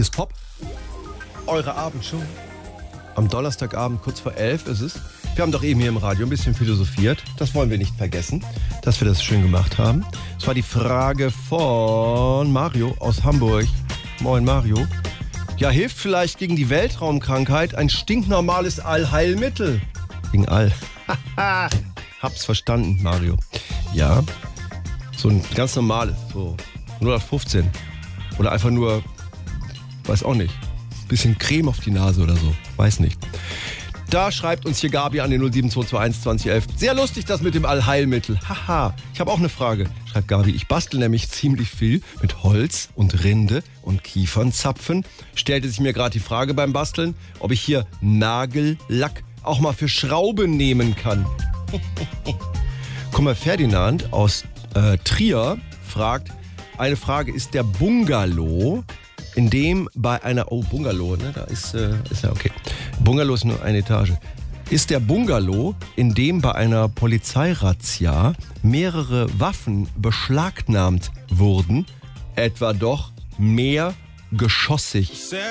Hier ist Pop, eure Abendshow. Am Donnerstagabend, kurz vor 11 ist es. Wir haben doch eben hier im Radio ein bisschen philosophiert. Das wollen wir nicht vergessen, dass wir das schön gemacht haben. Es war die Frage von Mario aus Hamburg. Moin Mario. Ja, hilft vielleicht gegen die Weltraumkrankheit ein stinknormales Allheilmittel? Gegen All. Hab's verstanden, Mario. Ja, so ein ganz normales, so 0815. Oder einfach nur, weiß auch nicht, bisschen Creme auf die Nase oder so. Weiß nicht. Da schreibt uns hier Gabi an den 07221 2011. Sehr lustig, das mit dem Allheilmittel. Haha, ich habe auch eine Frage, schreibt Gabi. Ich bastel nämlich ziemlich viel mit Holz und Rinde und Kiefernzapfen. Stellte sich mir gerade die Frage beim Basteln, ob ich hier Nagellack auch mal für Schrauben nehmen kann. Guck mal, Ferdinand aus Trier fragt, eine Frage, ist der Bungalow, in dem bei einer, Bungalow, ne, da ist ja okay. Bungalow ist nur eine Etage. Ist der Bungalow, in dem bei einer Polizeirazzia mehrere Waffen beschlagnahmt wurden, etwa doch mehr geschossig?